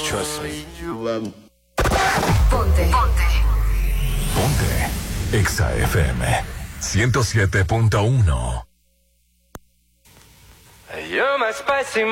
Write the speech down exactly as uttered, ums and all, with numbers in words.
Trust me. Um... Ponte. Ponte. Ponte. Exa F M. ciento siete punto uno. You're my spicy